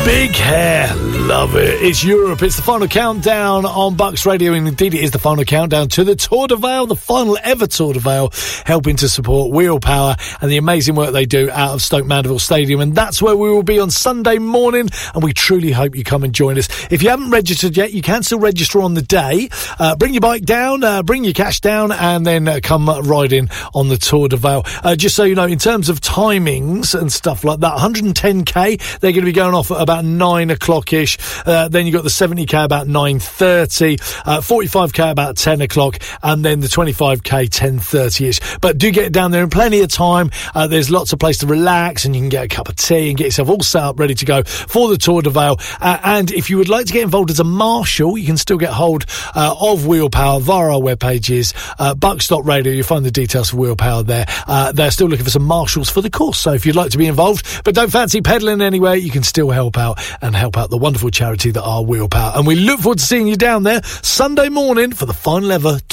Big hair, love it. It's Europe. It's the final countdown on Bucks Radio, and indeed it is the final countdown to the Tour de Vale, the final ever Tour de Vale, helping to support Wheel Power and the amazing work they do out of Stoke Mandeville Stadium. And that's where we will be on Sunday morning, and we truly hope you come and join us. If you haven't registered yet, you can still register on the day. Bring your bike down, bring your cash down, and then come riding on the Tour de Vale. Just so you know, in terms of timings and stuff like that, 110k, they're going to be going off at about 9 o'clock-ish. Then you've got the 70k about 9:30, 45k about 10 o'clock, and then the 25k 10:30-ish. But do get down there in plenty of time. There's lots of place to relax, and you can get a cup of tea and get yourself all set up, ready to go for the Tour de Vale. And if you would like to get involved as a marshal, you can still get hold of Wheel Power via our web pages, bucks.radio. You'll find the details for Wheel Power there. They're still looking for some marshals for the course, so if you'd like to be involved, but don't fancy pedalling anywhere, you can still help out and help out the wonderful charity that are Wheel Power. And we look forward to seeing you down there Sunday morning for the final ever